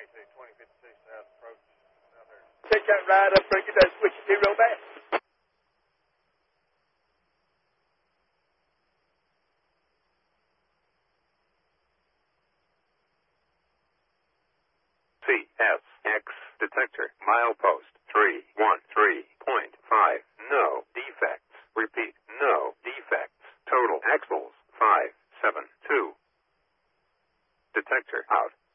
Take that right up there, get that switch to real bad. CSX detector, milepost 313.5, no defects. Repeat, no defects. Total axles 572. Detector out.